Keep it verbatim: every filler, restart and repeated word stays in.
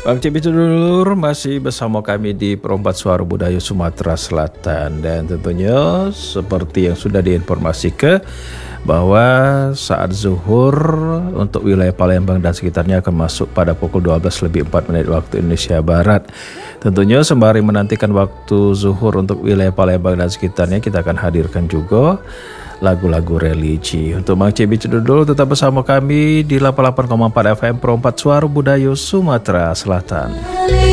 Bang Cibi Dulur masih bersama kami di Perompat Suara Budaya Sumatera Selatan. Dan tentunya seperti yang sudah diinformasikan bahwa saat zuhur untuk wilayah Palembang dan sekitarnya akan masuk pada pukul dua belas lebih empat menit waktu Indonesia Barat. Tentunya sembari menantikan waktu zuhur untuk wilayah Palembang dan sekitarnya, kita akan hadirkan juga lagu-lagu religi. Untuk Bang Cibi Dulur tetap bersama kami di delapan puluh delapan koma empat F M Perompat Suara Budaya Sumatera Selatan.